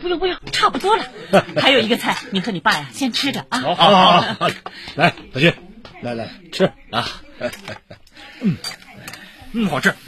不用，差不多了。还有一个菜，你和你爸呀先吃着啊。 好，来，小军，来吃啊。 好吃。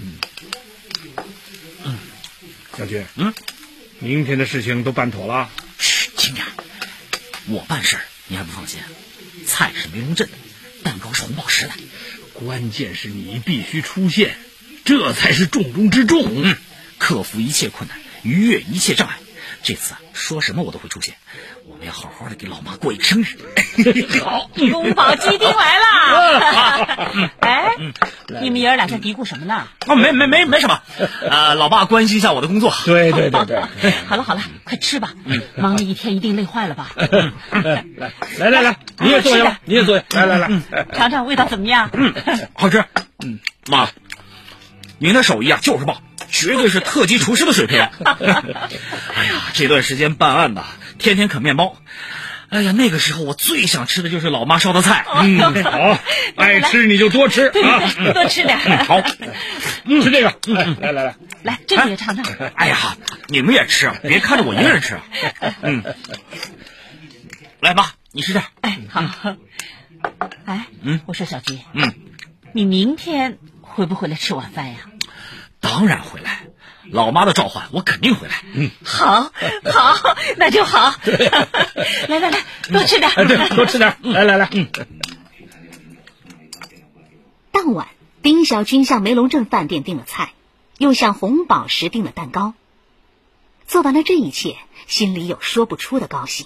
小军，明天的事情都办妥了？ 嘘，轻点。我办事你还不放心？菜是梅龙镇的，蛋糕是红宝石的， 关键是你必须出现，这才是重中之重。 克服一切困难，逾越一切障碍。这次说什么我都会出现。我们要好好的给老妈过一个生日。 好， 宫保鸡丁来了。哎，你们爷儿俩在嘀咕什么呢？ 没什么。老爸关心一下我的工作。 对。 好了，快吃吧。忙了一天一定累坏了吧？ 来，你也坐下吧，来。 尝尝味道怎么样？ 好吃。妈，您的手艺啊就是棒，绝对是特级厨师的水平。哎呀，这段时间办案呐，天天啃面包。哎呀，那个时候我最想吃的就是老妈烧的菜。 好，爱吃你就多吃啊， 多吃点。 好，吃这个。 来，这个也尝尝。 哎呀，你们也吃啊，别看着我一个人吃啊。来妈，你吃点。 哎，好。哎，我说小军，你明天回不回来吃晚饭呀？ 当然回来，老妈的召唤，我肯定回来。 好，那就好。来，多吃点。 对，多吃点。来。 当晚，丁小军向梅龙镇饭店订了菜，又向红宝石订了蛋糕。做完了这一切，心里有说不出的高兴。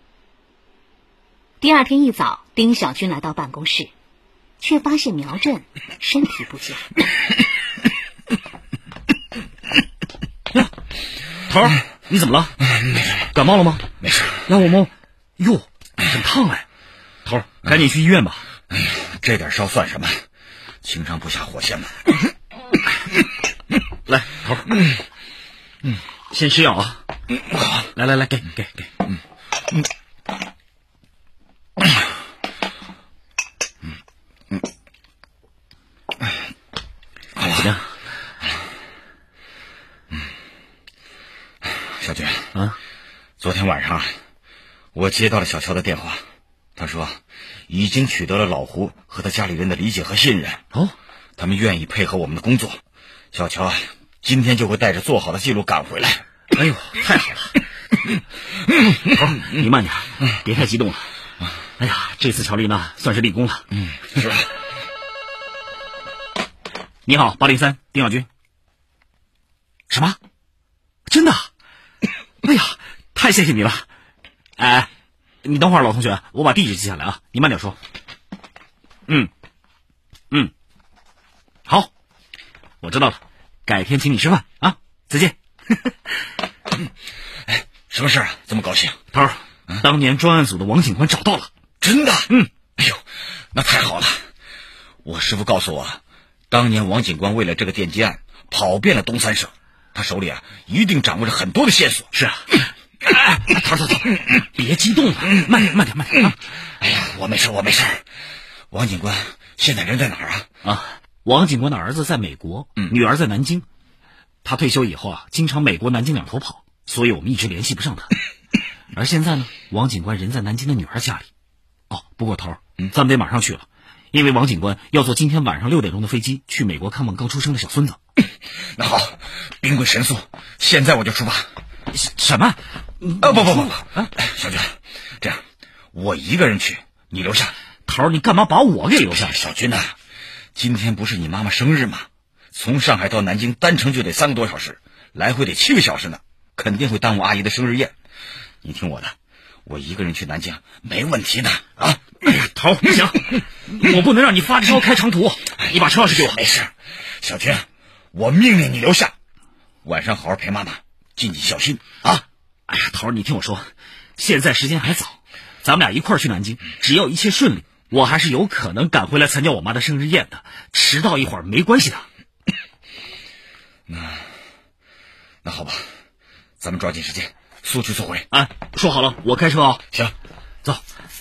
第二天一早，丁小军来到办公室，却发现苗振身体不佳。 头儿，你怎么了？ 没事， 感冒了吗？ 没事。 要我摸？哟，很烫哎。头儿，赶紧去医院吧。 哎呀，这点烧算什么？情伤不下火线嘛。 来，头儿，先吃药啊。 好， 来，给。 好了， 怎么样？ 小军啊， 昨天晚上我接到了小乔的电话，他说已经取得了老胡和他家里人的理解和信任。他们愿意配合我们的工作。小乔今天就会带着做好的记录赶回来。 哎呦，太好了！好，你慢点，别太激动了。哎呀，这次乔丽娜算是立功了。 是吧？ 你好，803丁小军。什么？真的？哎呀，太谢谢你了。哎，你等会儿，老同学，我把地址记下来啊，你慢点说。好，我知道了，改天请你吃饭啊，再见。 哎，什么事啊？这么高兴？ 头儿，当年专案组的王警官找到了。 真的？哎呦，那太好了。我师傅告诉我，当年王警官为了这个电击案跑遍了东三省，他手里一定掌握着很多的线索。 是啊。头，别激动了，慢点啊！ 哎呀，我没事。王警官现在人在哪儿啊？ 王警官的儿子在美国，女儿在南京。他退休以后经常美国南京两头跑，所以我们一直联系不上他。而现在呢，王警官人在南京的女儿家里。不过头，咱们得马上去了，因为王警官要坐今天晚上6点钟的飞机去美国看望刚出生的小孙子。 那好，兵贵神速，现在我就出发。 什么？ 不，小军，这样我一个人去，你留下。 头，你干嘛把我给留下？ 小军今天不是你妈妈生日吗？从上海到南京单程就得3个多小时，来回得7个小时呢，肯定会耽误阿姨的生日宴。你听我的，我一个人去南京没问题的啊！ 哎呀，头，不行，我不能让你发着烧开长途。你把车钥匙给我。 没事，小军，我命令你留下，晚上好好陪妈妈，尽尽孝心啊！ 哎呀，头，你听我说，现在时间还早，咱们俩一块儿去南京，只要一切顺利，我还是有可能赶回来参加我妈的生日宴的，迟到一会儿没关系的。 那好吧，咱们抓紧时间，速去速回。 说好了，我开车啊。 行， 走。